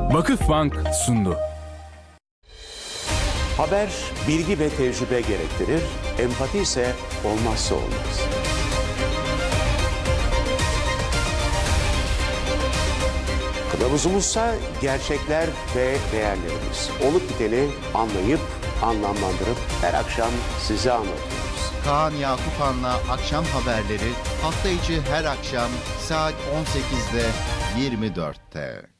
Vakıfbank sundu. Haber bilgi ve tecrübe gerektirir, empati ise olmazsa olmaz. Kılavuzumuzsa gerçekler ve değerlerimiz. Olup biteni anlayıp, anlamlandırıp her akşam size anlatıyoruz. Kaan Yakupan'la akşam haberleri hafta içi her akşam saat 18'de 24'te.